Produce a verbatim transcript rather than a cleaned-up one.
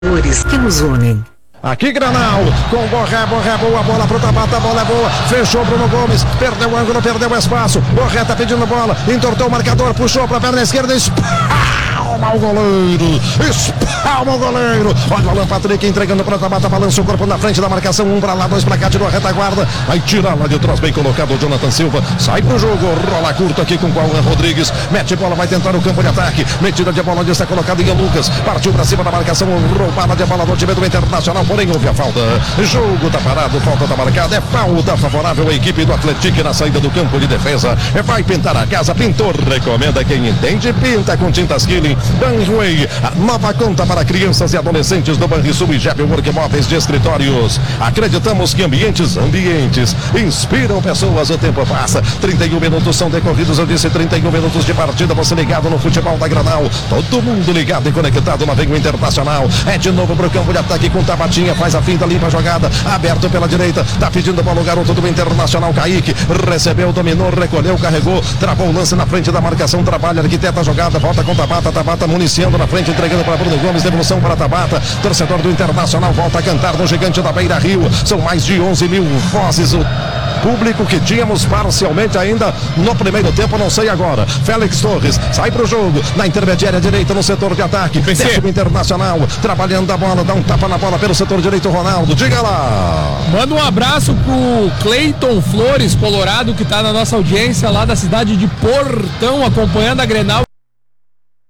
Cores que nos unem. Aqui Granal, com Borré, Borré, boa bola pro Tabata, a bola é boa, fechou Bruno Gomes, perdeu o ângulo, perdeu o espaço, Borré tá pedindo bola, entortou o marcador, puxou pra perna esquerda, espalma o goleiro, espalma o goleiro, olha o Alan Patrick entregando pra Tabata, balança o corpo na frente da marcação, um pra lá, dois pra cá, tirou a retaguarda, vai tirar lá de trás, bem colocado o Jonathan Silva, sai pro jogo, rola curto aqui com o Cauã Rodrigues, mete bola, vai tentar o campo de ataque, metida de bola onde está colocado Ian Lucas, partiu pra cima da marcação, roubada de bola do time do Internacional, porém houve a falta, jogo tá parado, falta tá marcada, é falta favorável à equipe do Atlético na saída do campo de defesa, vai pintar a casa, pintor recomenda quem entende, pinta com tintas Killing, Banway, a nova conta para crianças e adolescentes do Banrisul e Jeep Workmóveis de escritórios, acreditamos que ambientes, ambientes, inspiram pessoas, o tempo passa, trinta e um minutos são decorridos, eu disse trinta e um minutos de partida, você ligado no futebol da Granal, todo mundo ligado e conectado na Venho Internacional, é de novo pro campo de ataque com Tabatinha, faz a finta, limpa a jogada, aberto pela direita, tá pedindo bola o garoto do Internacional, Kaique, recebeu, dominou, recolheu, carregou, travou o lance na frente da marcação, trabalha, arquiteta a jogada, volta com Tabata, Tabata municiando na frente, entregando para Bruno Gomes, devolução para Tabata, torcedor do Internacional volta a cantar no gigante da Beira Rio, são mais de onze mil vozes, o público que tínhamos parcialmente ainda no primeiro tempo, não sei agora. Félix Torres sai pro jogo, na intermediária direita no setor de ataque, desce o Internacional, trabalhando a bola, dá um tapa na bola pelo setor direito, Ronaldo, diga lá. Manda um abraço pro Cleiton Flores, colorado, que tá na nossa audiência lá da cidade de Portão, acompanhando a Grenal.